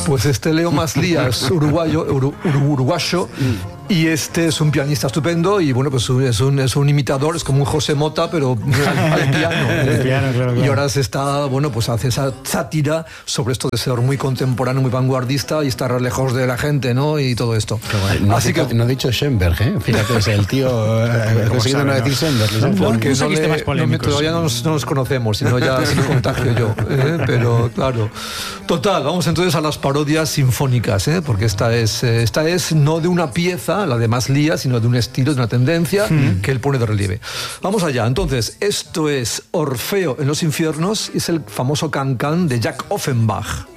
Pues Leo Maslia es uruguayo, y este es un pianista estupendo y bueno, pues es un imitador, es como un José Mota, pero al piano. El piano, claro. Y ahora pues hace esa sátira sobre esto de ser muy contemporáneo, muy vanguardista y estar lejos de la gente, ¿no? Y todo esto. Así que no he dicho Schoenberg, ¿eh? Fíjate, es el tío consiguiendo no decir Schoenberg. Porque todavía no nos conocemos, sino ya se lo contagio yo. Pero claro. Total, vamos entonces a las parodias sinfónicas, porque esta es no de una pieza, la de Maslia, sino de un estilo, de una tendencia que él pone de relieve. Vamos allá. Entonces, esto es Orfeo en los infiernos, es el famoso can-can de Jacques Offenbach.